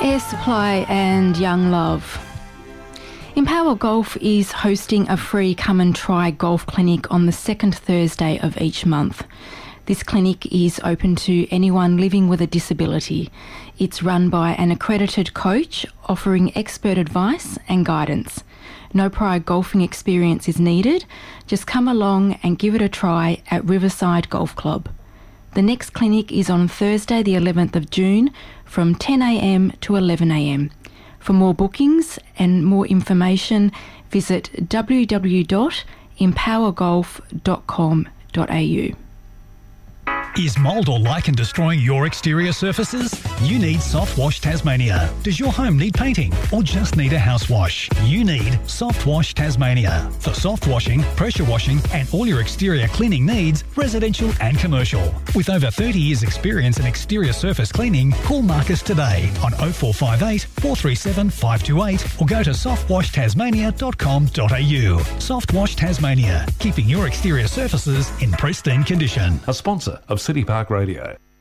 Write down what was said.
Air Supply and Young Love. Empower Golf is hosting a free Come and Try golf clinic on the second Thursday of each month. This clinic is open to anyone living with a disability. It's run by an accredited coach offering expert advice and guidance. No prior golfing experience is needed. Just come along and give it a try at Riverside Golf Club. The next clinic is on Thursday the 11th of June from 10 a.m. to 11 a.m. For more bookings and more information, visit www.empowergolf.com.au. Is mould or lichen destroying your exterior surfaces? You need Soft Wash Tasmania. Does your home need painting or just need a house wash? You need Soft Wash Tasmania. For soft washing, pressure washing and all your exterior cleaning needs, residential and commercial. With over 30 years experience in exterior surface cleaning, call Marcus today on 0458 437 528 or go to softwashtasmania.com.au. Soft Wash Tasmania, keeping your exterior surfaces in pristine condition. A sponsor of City Park Radio.